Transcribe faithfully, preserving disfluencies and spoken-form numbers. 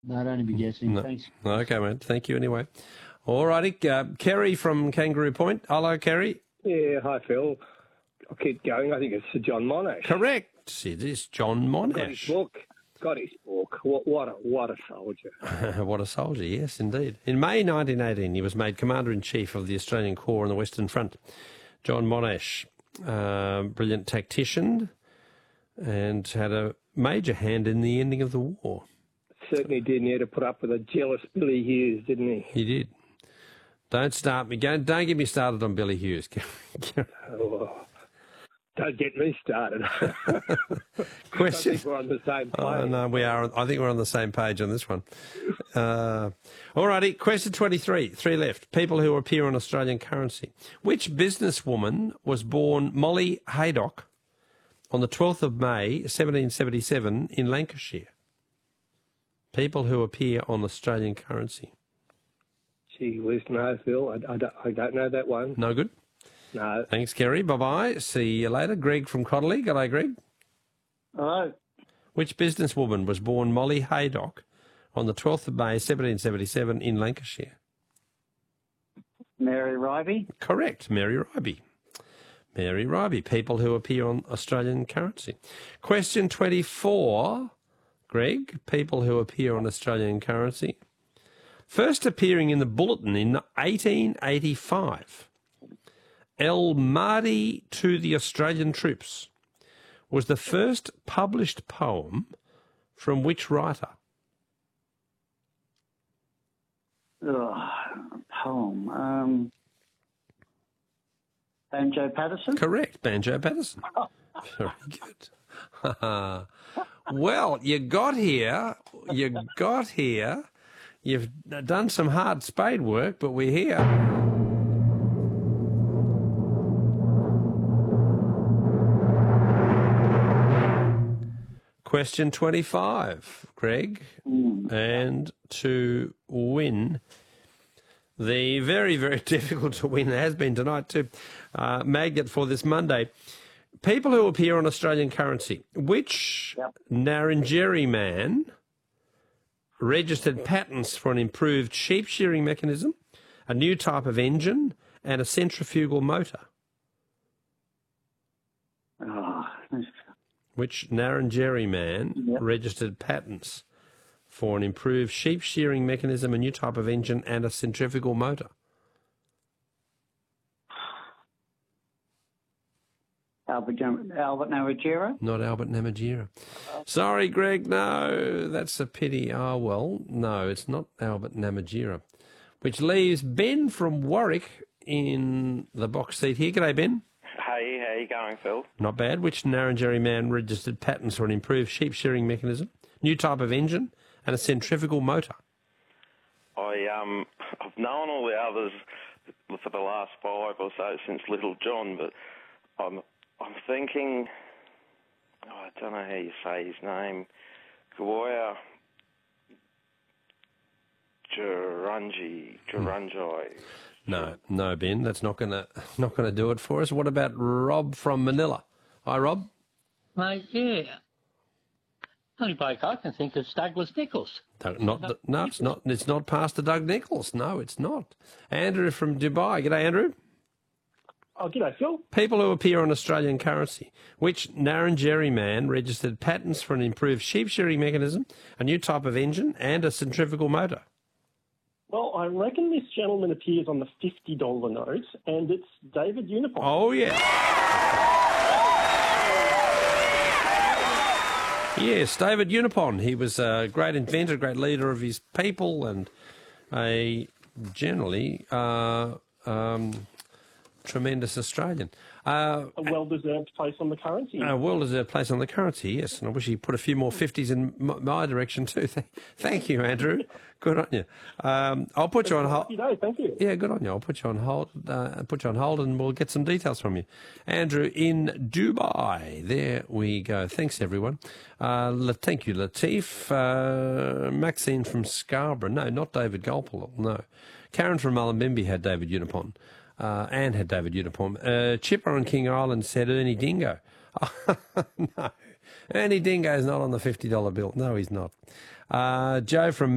No, I'd only be guessing. No. Thanks. Okay, mate. Thank you anyway. All righty. Uh, Kerry from Kangaroo Point. Hello, Kerry. Yeah, hi, Phil. I'll keep going. I think it's Sir John Monash. Correct. It is John Got his Monash. book. Got his book. What, what a what a soldier. What a soldier, yes, indeed. In May nineteen eighteen, he was made Commander-in-Chief of the Australian Corps on the Western Front. John Monash, uh, brilliant tactician, and had a major hand in the ending of the war. Certainly did. And he had to put up with a jealous Billy Hughes, didn't he? He did. Don't start me. Don't, don't get me started on Billy Hughes. Oh, don't get me started. Question. I think we're on the same page. Oh, no, we are. I think we're on the same page on this one. Uh, all righty. Question twenty-three. Three left. People who appear on Australian currency. Which businesswoman was born Molly Haydock on the twelfth of May, seventeen seventy-seven, in Lancashire? People who appear on Australian currency. Gee whiz, no, Phil. I, I, don't, I don't know that one. No good? No. Thanks, Kerry. Bye-bye. See you later. Greg from Codley. G'day, Greg. Hello. Which businesswoman was born Molly Haydock on the twelfth of May, seventeen seventy-seven, in Lancashire? Mary Ribey. Correct. Mary Ribey. Mary Ribey. People who appear on Australian currency. Question twenty-four. Greg. People who appear on Australian currency. First appearing in the Bulletin in eighteen eighty-five, El Mahdi to the Australian Troops was the first published poem from which writer? Ugh, poem. Um, Banjo Patterson? Correct, Banjo Patterson. Very good. Well, you got here, you got here. You've done some hard spade work, but we're here. Question twenty-five, Greg. Mm. And to win the very, very difficult to win, has been tonight too, uh, magnet for this Monday. People who appear on Australian currency. Which yep. Narrandjeri man registered patents for an improved sheep shearing mechanism, a new type of engine, and a centrifugal motor? Oh. Which Narrandjeri man yep. registered patents for an improved sheep shearing mechanism, a new type of engine, and a centrifugal motor? Albert, Albert Namatjira? Not Albert Namatjira. Sorry, Greg, no, that's a pity. Oh, well, no, it's not Albert Namatjira. Which leaves Ben from Warwick in the box seat here. G'day, Ben. Hey, how you going, Phil? Not bad. Which Narrandjeri man registered patents for an improved sheep shearing mechanism, new type of engine, and a centrifugal motor? I, um, I've known all the others for the last five or so since Little John, but I'm... I'm thinking, oh, I don't know how you say his name, Gawaya Gerungi, Gerungi. No, no, Ben, that's not gonna not gonna do it for us. What about Rob from Manila? Hi, Rob. Mate, yeah. Only bloke I can think of is Douglas Nichols. Doug, not, no, no, it's not. It's not Pastor Doug Nichols. No, it's not. Andrew from Dubai. G'day, Andrew. Oh, g'day, Phil. People who appear on Australian currency. Which Narrandjeri man registered patents for an improved sheep shearing mechanism, a new type of engine, and a centrifugal motor? Well, I reckon this gentleman appears on the fifty dollar note, and it's David Unipon. Oh, yeah. Yes, David Unipon. He was a great inventor, great leader of his people, and a generally... Uh, um, tremendous Australian. Uh, a well-deserved place on the currency. A well-deserved place on the currency, yes. And I wish he put a few more fifties in my, my direction too. Thank you, Andrew. Good on you. Um, I'll put you on hold. Thank you. Yeah, good on you. I'll put you on hold. Uh, put you on hold, and we'll get some details from you, Andrew in Dubai. There we go. Thanks, everyone. Uh, thank you, Latif. Uh, Maxine from Scarborough. No, not David Gulpilil. No, Karen from Mullumbimby had David Unipon. Uh, Anne had David Unipon. Uh, Chipper on King Island said Ernie Dingo. No, Ernie Dingo is not on the fifty dollar bill. No, he's not. Uh, Joe from